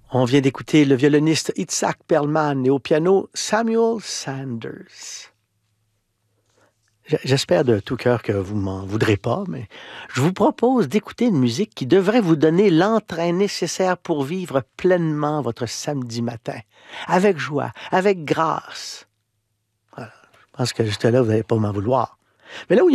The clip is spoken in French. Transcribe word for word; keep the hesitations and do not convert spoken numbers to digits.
On vient d'écouter le violoniste Itzhak Perlman et au piano Samuel Sanders. J'espère de tout cœur que vous m'en voudrez pas, mais je vous propose d'écouter une musique qui devrait vous donner l'entrain nécessaire pour vivre pleinement votre samedi matin, avec joie, avec grâce. Voilà. Je pense que juste là, vous n'allez pas m'en vouloir. Mais là où il y a